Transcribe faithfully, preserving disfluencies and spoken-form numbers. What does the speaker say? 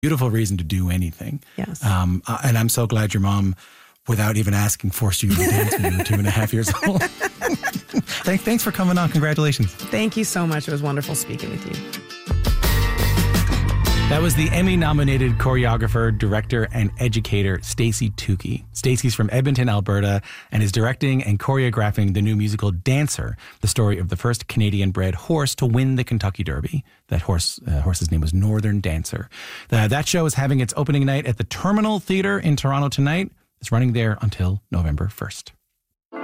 beautiful reason to do anything. Yes. Um, uh, and I'm so glad your mom, without even asking, forced you to dance when you were two and a half years old. Thank, thanks for coming on. Congratulations. Thank you so much. It was wonderful speaking with you. That was the Emmy-nominated choreographer, director, and educator Stacey Tukey. Stacey's from Edmonton, Alberta, and is directing and choreographing the new musical Dancer, the story of the first Canadian-bred horse to win the Kentucky Derby. That horse uh, horse's name was Northern Dancer. The, that show is having its opening night at the Terminal Theatre in Toronto tonight. It's running there until November first.